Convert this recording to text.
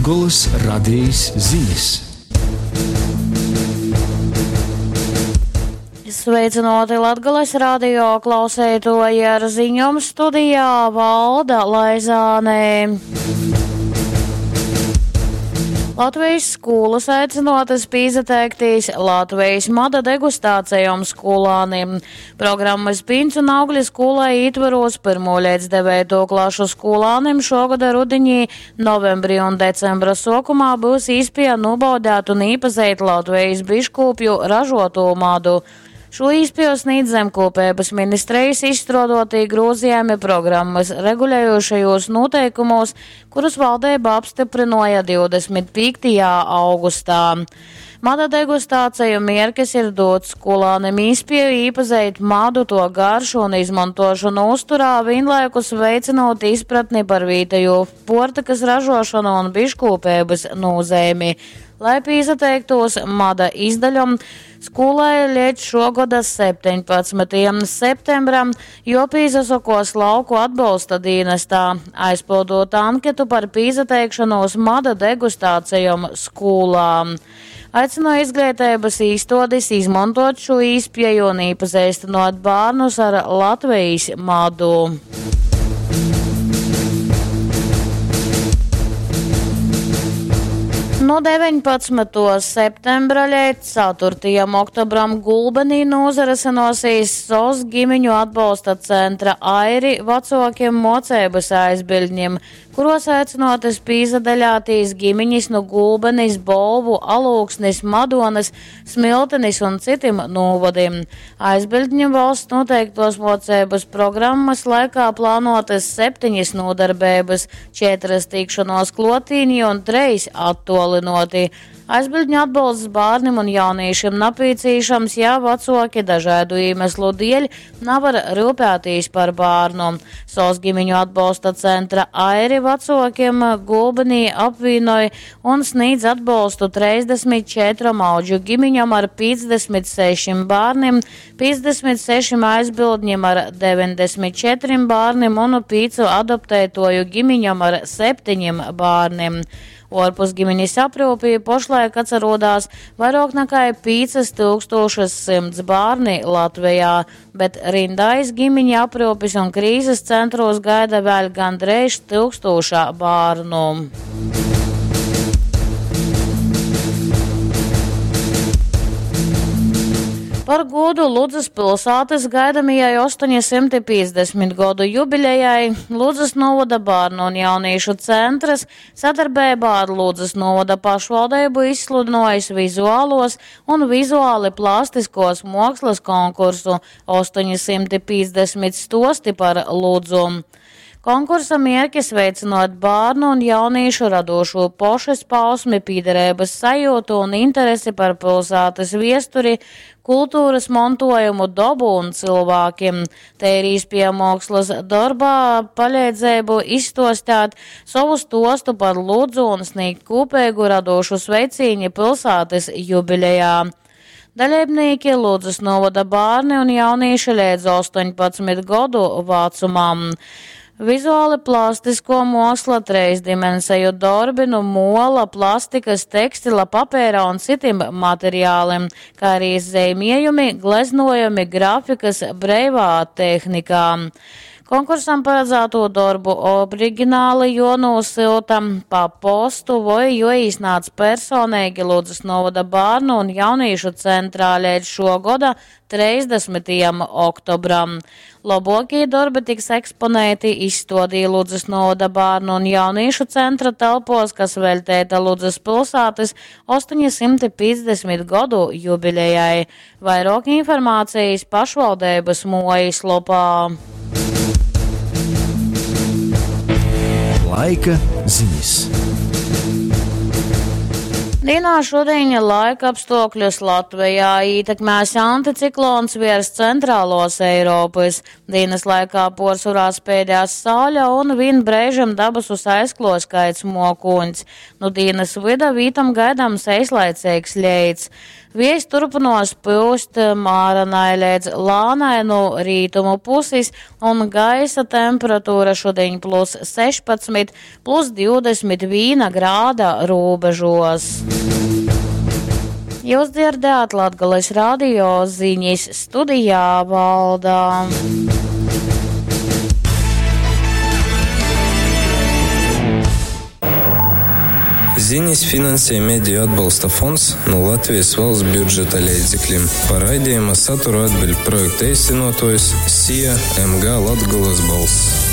Latgolas radijas ziņas. Sveicināti Latgolas radio klausētoji, ar ziņām studijā Valda Laizāne. Latvijas skolas aicinātas pīzateiktīs Latvijas mada degustācijām skolānim. Programmas Piņš un augļi skolai ietvaros 1. līdz 9. klašu skolānim šogada rudiņī, novembrī un decembra sokumā būs īspēja nobaudēt un īpazīt Latvijas biškopju ražoto madu. Šo īspēju sniedz Zemkopības ministrijas izstrādātie grozījumi programmas regulējošajos noteikumos, kurus valdība apstiprināja 25. augustā. Mada degustāciju mērķis ir dot skolānim īspēju īpazīt madu, to garšu un izmantošanu uzturā, vienlaikus veicinot izpratni par vietējo portakas ražošanu un biškopības nozīmi. Lai pīzateiktos mada izdaļam, skolai līdz šogada 17. septembram, jo pīzasokos lauku atbalsta dienestā, aizpildot anketu par pīzateikšanos mada degustācijām skolām. Aicino izglītības īstodis izmantot šo īspēju un iepazīstinot bērnus ar Latvijas madu. No 19. septembra līdz 4. oktobram Gulbenī nozarasinosies SOS ģimeņu atbalsta centra Airi vecākiem mocības aizbildņiem, kuros aicinotas pīzadaļātīs ģimeņas no Gulbenis, Bolvu, Alūksnis, Madonas, Smiltenis un citiem novadiem. Aizbildņiem valsts noteiktos mocības programmas laikā plānotas 7 nodarbības, 4 tikšanos klotīņi un 3 attolinoti. Aizbildņu atbalsts bērniem un jauniešiem napīcīšams, ja vecāki dažādu iemeslu dēļ nevar rūpēties par bērnu. SOS ģimeņu atbalsta centra Airi vecākiem Gulbenī apvienoja un sniedz atbalstu 34 audžu ģimeņam ar 56 bērniem, 56 aizbildņiem ar 94 bērniem un 5 adoptētoju ģimeņam ar 7 bērniem. Orpus ģimeņas aprūpī pošlaik atcerodās vairāk nekā 5100 bērni Latvijā, bet rindais ģimeņa aprūpis un krīzes centros gaida vēl gandrīz 1000 bērnu. Par godu Ludzas pilsētas gaidamajai 850 gadu jubilejai Ludzas novada bērnu un jauniešu centrs sadarbībā ar Ludzas novada pašvaldību izsludinājis vizuālos un vizuāli plastiskos mākslas konkursu 850 stosti par Ludzu. Konkursa mērķis veicinot bērnu un jauniešu radošo pošas pausmi, pīderības sajūtu un interesi par pilsētas viesturi, kultūras mantojumu, dabu un cilvēkiem. Te ir īspēja mākslas darbā palīdzību izstostāt savu stostu par Ludzu un sniegt kopēgu radošu sveicīņu pilsētas jubilejā. Dalībnieki Ludzas novada bērni un jaunieši līdz 18 gadu vecumam. Vizuāli plastisko māksla, 3-dimensiju darbi no mola, plastikas, tekstila, papēra un citiem materiāliem, kā arī zīmējumi, gleznojumi, grafikas, breivā tehnikā. Konkursam paredzēto darbu oriģināli jānosūta pa postu vai jāiznāc personīgi Ludzas novada bērnu un jauniešu centrā līdz šogada 30. oktobram. Labākie darbi tiks eksponēti izstādī Ludzas novada bērnu un jauniešu centra telpos, kas veltēta Ludzas pilsētas 850 gadu jubilejai. Vairāk informācijas pašvaldības mājas lapā. Laika ziņas. Dienā šodien laika apstākļus Latvijā ietekmēs anticiklons virs centrālos Eiropas. Dienas laikā porsurās pēdējās sauļa un vien brēžam dabasus aizklos kaits mokuņs. Nu dienas vida vītam gaidāms eislaicīgs ļeids. Viejs turpinās pūst māranai līdz lānai no rītumu puses un gaisa temperatūra šodien plus 16, plus 21 grāda robežos. Jūs dzirdējāt Latgales radio ziņas, studijā Valdā. Ziņas finansē Mediju atbalsta fonds no Latvijas valsts budžeta līdzekļiem. Par raidījuma saturu atbild projekta īstenotājs SIA MG Latgales balss.